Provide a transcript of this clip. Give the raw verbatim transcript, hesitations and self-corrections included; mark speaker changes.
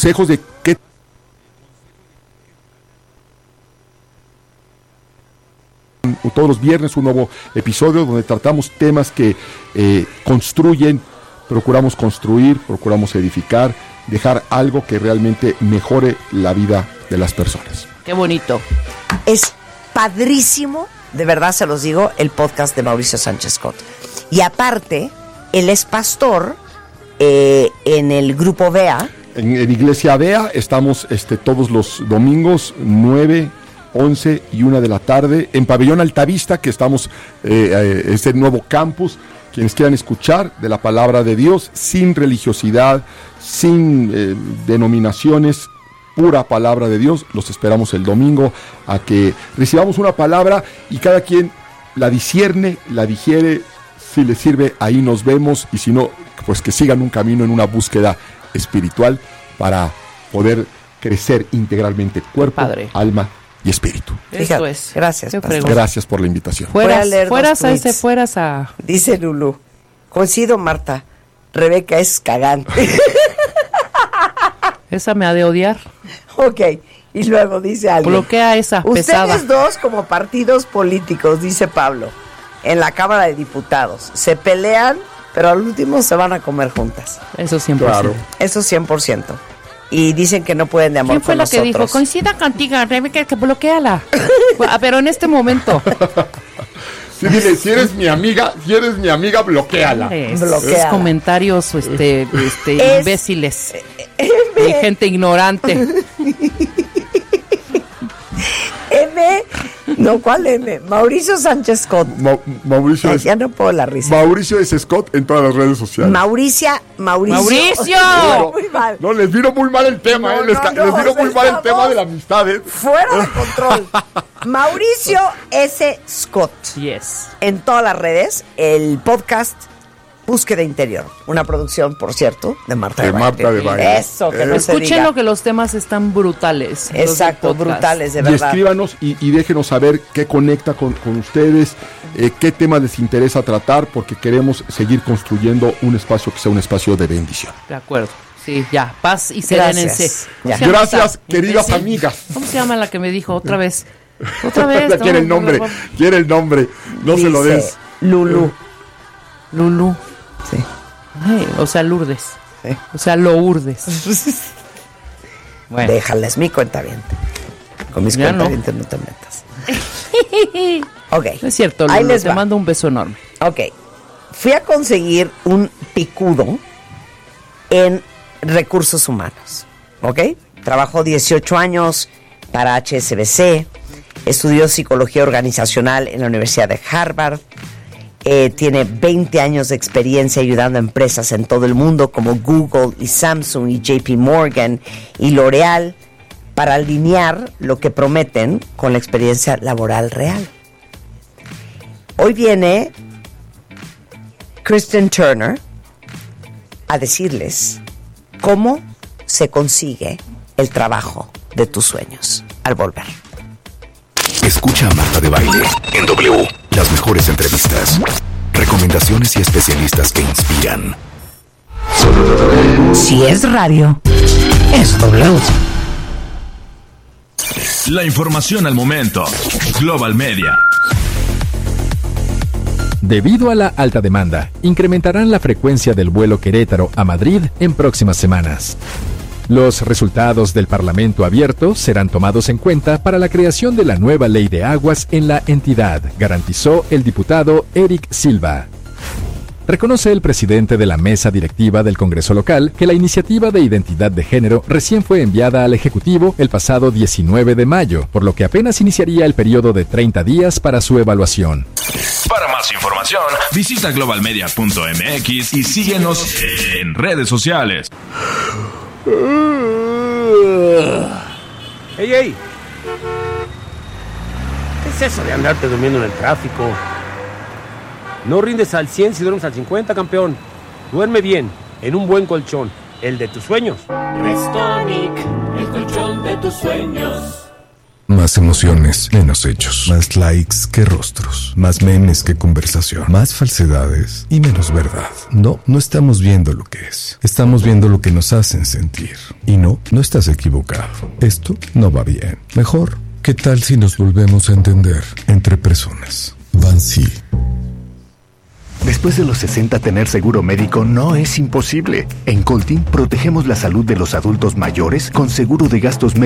Speaker 1: consejos de qué todos los viernes un nuevo episodio donde tratamos temas que eh, construyen, procuramos construir, procuramos edificar, dejar algo que realmente mejore la vida de las personas.
Speaker 2: Qué bonito.
Speaker 3: Es padrísimo, de verdad se los digo, el podcast de Mauricio Sánchez Scott. Y aparte, él es pastor eh, en el grupo Bea.
Speaker 1: En, en Iglesia Bea estamos este, todos los domingos, nueve, once y una de la tarde, en Pabellón Altavista, que estamos, eh, eh, este nuevo campus. Quienes quieran escuchar de la palabra de Dios, sin religiosidad, sin eh, denominaciones, pura palabra de Dios, los esperamos el domingo a que recibamos una palabra y cada quien la discierne, la digiere, si le sirve, ahí nos vemos, y si no, pues que sigan un camino en una búsqueda espiritual para poder crecer integralmente cuerpo,
Speaker 2: Padre.
Speaker 1: alma y espíritu.
Speaker 2: Eso
Speaker 3: Fíjate,
Speaker 2: es.
Speaker 3: gracias,
Speaker 2: Qué
Speaker 3: pastor.
Speaker 2: fregón.
Speaker 1: Gracias por la invitación.
Speaker 2: Fueras,
Speaker 3: Voy a leer
Speaker 2: fueras
Speaker 3: dos
Speaker 2: a ese,
Speaker 3: tweets.
Speaker 2: fueras a...
Speaker 3: Dice Lulú, coincido, Marta, Rebeca es cagante.
Speaker 2: Esa me ha de odiar.
Speaker 3: Ok, y luego dice alguien,
Speaker 2: Bloquea esa
Speaker 3: ustedes
Speaker 2: pesada.
Speaker 3: dos como partidos políticos, dice Pablo, en la Cámara de Diputados, se pelean, pero al último se van a comer juntas.
Speaker 2: Eso cien por ciento.
Speaker 1: Claro.
Speaker 3: Eso cien por ciento. Y dicen que no pueden de amor
Speaker 2: ¿Quién fue
Speaker 3: con
Speaker 2: la que
Speaker 3: nosotros.
Speaker 2: dijo? Coincida contigo, Rebeca, que bloqueala. Ah, pero en este momento.
Speaker 1: Sí, dile, si eres mi amiga, si eres mi amiga, bloquéala.
Speaker 2: Es-
Speaker 3: Bloqueala.
Speaker 2: esos comentarios este, este,
Speaker 3: Es-
Speaker 2: imbéciles. Y gente ignorante.
Speaker 3: M, no, ¿cuál M? Mauricio Sánchez Scott.
Speaker 1: Ma- Mauricio
Speaker 3: Ay,
Speaker 1: es,
Speaker 3: ya no puedo la risa.
Speaker 1: Mauricio es Scott en todas las redes sociales.
Speaker 3: Mauricia, Mauricio.
Speaker 2: ¡Mauricio!
Speaker 3: Muy mal.
Speaker 1: No, les vino muy mal el tema,
Speaker 3: No,
Speaker 1: eh. Les,
Speaker 3: no,
Speaker 1: ca-
Speaker 3: no,
Speaker 1: les vino muy mal el
Speaker 3: estamos
Speaker 1: tema de la amistad, eh.
Speaker 3: Fuera de control. Mauricio S. Scott.
Speaker 2: Yes.
Speaker 3: En todas las redes, el podcast Búsqueda Interior. Una producción, por cierto, de Marta de,
Speaker 1: De
Speaker 3: Baile.
Speaker 1: Marta de Baile.
Speaker 3: Eso, que
Speaker 1: Eh.
Speaker 3: no se
Speaker 2: Escúchenlo,
Speaker 3: diga.
Speaker 2: que los temas están brutales. los del
Speaker 3: Exacto,
Speaker 2: podcast.
Speaker 3: brutales, de
Speaker 1: Y
Speaker 3: verdad.
Speaker 1: escríbanos y, y déjenos saber qué conecta con, con ustedes, eh, qué temas les interesa tratar, porque queremos seguir construyendo un espacio que sea un espacio de bendición.
Speaker 2: De acuerdo. Sí, ya. Paz y
Speaker 3: Gracias.
Speaker 2: serénense. ¿Cómo
Speaker 3: Ya.
Speaker 2: se llama
Speaker 1: Gracias,
Speaker 2: esa?
Speaker 1: queridas
Speaker 2: Sí.
Speaker 1: amigas.
Speaker 2: ¿Cómo se llama la que me dijo otra vez? Otra vez.
Speaker 1: Ya quiere
Speaker 2: no,
Speaker 1: el nombre,
Speaker 2: no, no, no.
Speaker 1: quiere el nombre, no se lo
Speaker 3: Dice
Speaker 1: des.
Speaker 3: Lulú.
Speaker 2: Lulú.
Speaker 3: Sí.
Speaker 2: Ay, o sea, Lourdes.
Speaker 3: Sí.
Speaker 2: O sea, Lourdes. Bueno.
Speaker 3: Déjala, es mi cuenta bien. Con mis
Speaker 2: Ya no.
Speaker 3: cuentavientes no te metas. Ok.
Speaker 2: No es cierto,
Speaker 3: Ahí
Speaker 2: Lulu,
Speaker 3: les
Speaker 2: te
Speaker 3: va.
Speaker 2: mando un beso enorme.
Speaker 3: Ok. Fui a conseguir un picudo en recursos humanos. ¿Ok? Trabajó dieciocho años para H S B C. Estudió psicología organizacional en la Universidad de Harvard. Eh, tiene veinte años de experiencia ayudando a empresas en todo el mundo como Google y Samsung y J P Morgan y L'Oreal para alinear lo que prometen con la experiencia laboral real. Hoy viene Kristen Turner a decirles cómo se consigue el trabajo de tus sueños al volver.
Speaker 4: Escucha a Marta de Baile en W. Las mejores entrevistas, recomendaciones y especialistas que inspiran.
Speaker 3: Si es radio, es W.
Speaker 5: La información al momento. Global Media.
Speaker 6: Debido a la alta demanda, incrementarán la frecuencia del vuelo Querétaro a Madrid en próximas semanas. Los resultados del Parlamento abierto serán tomados en cuenta para la creación de la nueva ley de aguas en la entidad, garantizó el diputado Eric Silva. Reconoce el presidente de la mesa directiva del Congreso local que la iniciativa de identidad de género recién fue enviada al Ejecutivo el pasado diecinueve de mayo, por lo que apenas iniciaría el periodo de treinta días para su evaluación.
Speaker 5: Para más información, visita global media punto m x y síguenos en redes sociales.
Speaker 7: ¡Ey, ey! ¿Qué es eso de andarte durmiendo en el tráfico? No rindes al cien si duermes al cincuenta, campeón. Duerme bien, en un buen colchón, el de tus sueños.
Speaker 8: Restonic, el colchón de tus sueños. Más emociones, menos hechos. Más likes que rostros. Más memes que conversación. Más falsedades y menos verdad. No, no estamos viendo lo que es. Estamos viendo lo que nos hacen sentir. Y no, no estás equivocado. Esto no va bien. Mejor, ¿qué tal si nos volvemos a entender entre personas? Bansi.
Speaker 9: Después de los sesenta, tener seguro médico no es imposible. En Coltin protegemos la salud de los adultos mayores con seguro de gastos médicos